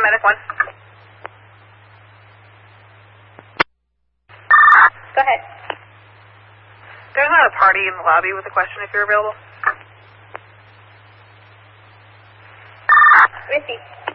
Medic 1. Go ahead. There's not a party in the lobby with a question if you're available. Received.